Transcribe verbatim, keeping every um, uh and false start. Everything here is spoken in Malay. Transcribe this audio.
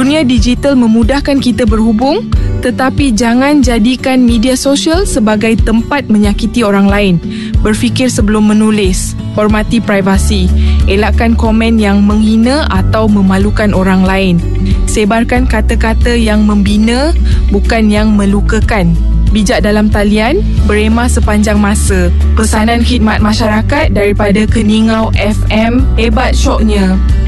Dunia digital memudahkan kita berhubung, tetapi jangan jadikan media sosial sebagai tempat menyakiti orang lain. Berfikir sebelum menulis. Hormati privasi. Elakkan komen yang menghina atau memalukan orang lain. Sebarkan kata-kata yang membina, bukan yang melukakan. Bijak dalam talian, berema sepanjang masa. Pesanan khidmat masyarakat daripada Keningau F M. Hebat syoknya.